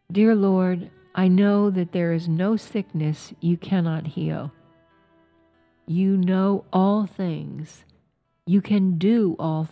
Dear Lord, I know that there is no sickness you cannot heal. You know all things. You can do all